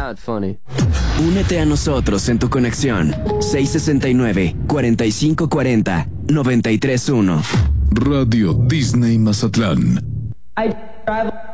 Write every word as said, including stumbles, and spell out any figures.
not funny. Únete a nosotros en tu conexión. seis sesenta y nueve, cuarenta y cinco cuarenta, noventa y tres uno. Radio Disney Mazatlán. I drive